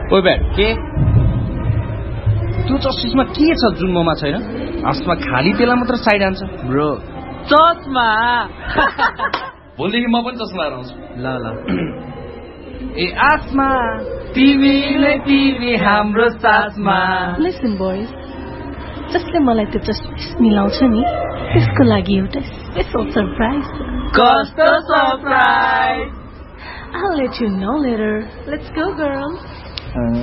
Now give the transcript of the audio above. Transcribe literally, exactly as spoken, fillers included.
ओइ ब्याट के त्यो चस्मा के छ जुन ममा छैन? आसमा खाली तेला मात्र साइड आन्छ ब्रो। चस्मा भोलिदेखि म पनि चस्मा लगाएर आउँछु। ल ल ए आसमा तिमीले तिमी हाम्रो सासमा। लिसन बोइज, जसले मलाई त्यो चस्मा मिलाउँछ नि त्यसको लागि एउटा स्पेशल सरप्राइज। कस्तो surprise? I'll let you know later. Let's go, girls.